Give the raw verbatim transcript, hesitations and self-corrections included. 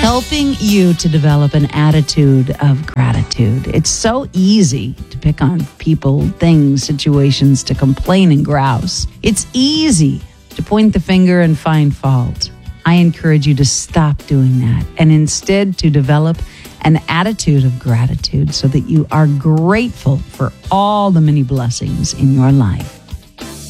helping you to develop an attitude of gratitude. It's so easy to pick on people, things, situations, to complain and grouse. It's easy to point the finger and find fault. I encourage you to stop doing that and instead to develop an attitude of gratitude so that you are grateful for all the many blessings in your life.